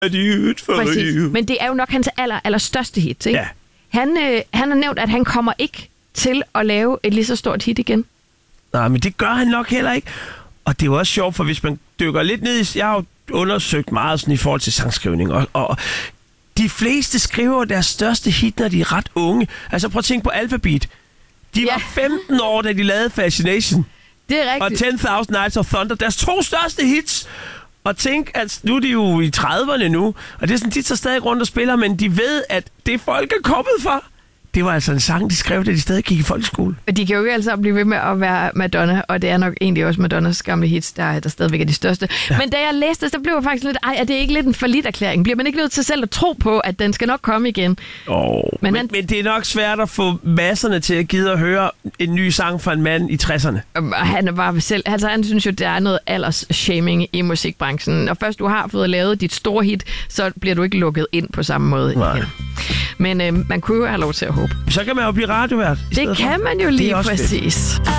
Men det er jo nok hans allerstørste hit, ikke? Ja. Han har nævnt, at han kommer ikke til at lave et lige så stort hit igen. Nej, men det gør han nok heller ikke. Og det er jo også sjovt, for hvis man dykker lidt ned i... Jeg har jo undersøgt meget sådan i forhold til sangskrivning, og de fleste skriver deres største hit, når de er ret unge. Altså prøv at tænke på Alphabeat. De var 15 år, da de lavede Fascination. Det er rigtigt. Og 10.000 Nights of Thunder. Deres 2 største hits. Og tænk, at nu er de jo i 30'erne nu, og det er sådan, de tager stadig rundt og spiller, men de ved, at det folk er kommet fra, det var altså en sang, de skrev, da de stadig gik i folkeskole. Og de kan jo ikke altså blive ved med at være Madonna, og det er nok egentlig også Madonnas gamle hits, der stadigvæk er de største. Ja. Men da jeg læste det, så blev jeg faktisk lidt, er det ikke lidt en forlidt-erklæring? Bliver man ikke nødt til selv at tro på, at den skal nok komme igen? Men det er nok svært at få masserne til at gide at høre en ny sang fra en mand i 60'erne. Han er bare selv, altså han synes jo, der er noget alders-shaming i musikbranchen. Og først du har fået lavet dit store hit, så bliver du ikke lukket ind på samme måde igen. Men man kunne jo have lov til at håbe. Så kan man jo blive radiovært. Det kan man jo lige præcis.